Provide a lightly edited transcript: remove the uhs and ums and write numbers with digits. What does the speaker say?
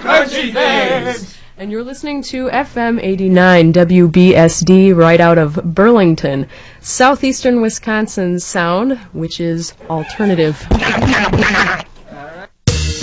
Crunchy things! And you're listening to FM 89 WBSD right out of Burlington, southeastern Wisconsin's sound, which is alternative.